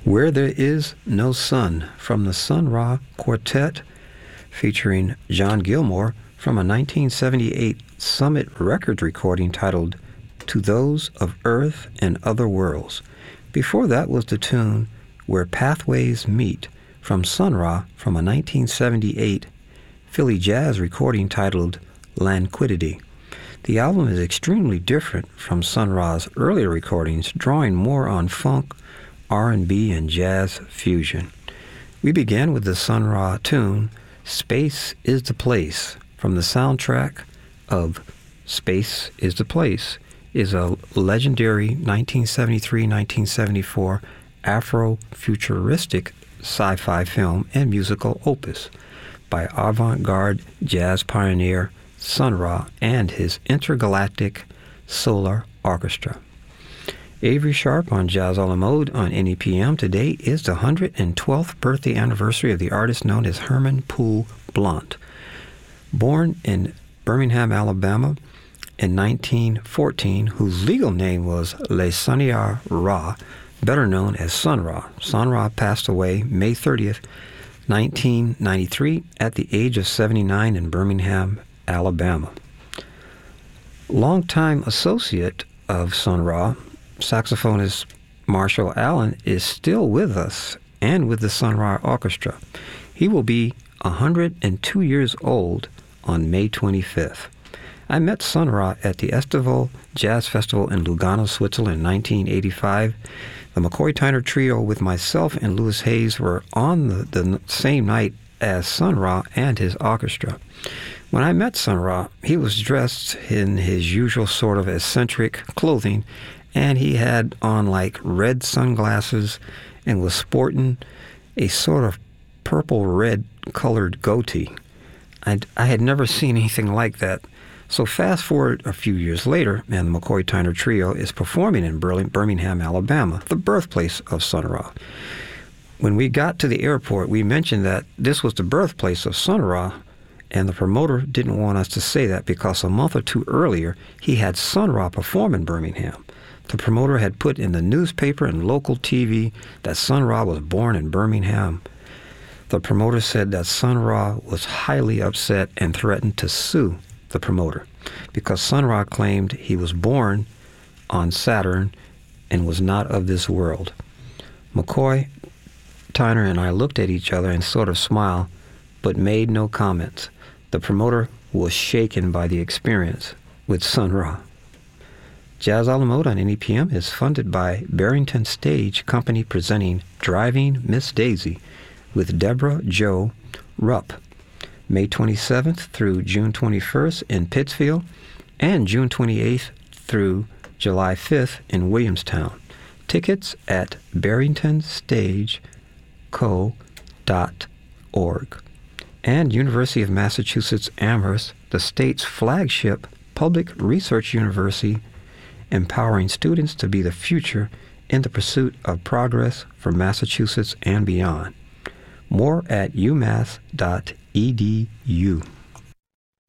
Where There Is No Sun from the Sun Ra Quartet, featuring John Gilmore, from a 1978 Summit Records recording titled To Those of Earth and Other Worlds. Before that was the tune Where Pathways Meet from Sun Ra, from a 1978 Philly jazz recording titled Languidity. The album is extremely different from Sun Ra's earlier recordings, drawing more on funk, R&B, and jazz fusion. We began with the Sun Ra tune, Space is the Place, from the soundtrack of Space is the Place, is a legendary 1973-1974 Afro-futuristic sci-fi film and musical opus by avant-garde jazz pioneer Sun Ra and his intergalactic solar orchestra. Avery Sharp on Jazz a la Mode on NEPM. Today is the 112th birthday anniversary of the artist known as Herman Poole Blount. Born in Birmingham, Alabama in 1914, whose legal name was Le Sunnyar Ra, better known as Sun Ra. Sun Ra passed away May 30th, 1993, at the age of 79 in Birmingham, Alabama. Longtime associate of Sun Ra, saxophonist Marshall Allen, is still with us and with the Sun Ra Orchestra. He will be 102 years old on May 25th. I met Sun Ra at the Estival Jazz Festival in Lugano, Switzerland in 1985. The McCoy Tyner Trio with myself and Louis Hayes were on the same night as Sun Ra and his orchestra. When I met Sun Ra, he was dressed in his usual sort of eccentric clothing, and he had on like red sunglasses and was sporting a sort of purple-red colored goatee. I had never seen anything like that. So fast forward a few years later, and the McCoy Tyner Trio is performing in Birmingham, Alabama, the birthplace of Sun Ra. When we got to the airport, we mentioned that this was the birthplace of Sun Ra, and the promoter didn't want us to say that because a month or two earlier, he had Sun Ra perform in Birmingham. The promoter had put in the newspaper and local TV that Sun Ra was born in Birmingham. The promoter said that Sun Ra was highly upset and threatened to sue the promoter because Sun Ra claimed he was born on Saturn and was not of this world. McCoy Tyner and I looked at each other and sort of smiled, but made no comments. The promoter was shaken by the experience with Sun Ra. Jazz a la Mode on NEPM is funded by Barrington Stage Company, presenting Driving Miss Daisy with Deborah Jo Rupp, May 27th through June 21st in Pittsfield, and June 28th through July 5th in Williamstown. Tickets at barringtonstageco.org. And University of Massachusetts Amherst, the state's flagship public research university, empowering students to be the future in the pursuit of progress for Massachusetts and beyond. More at umass.edu.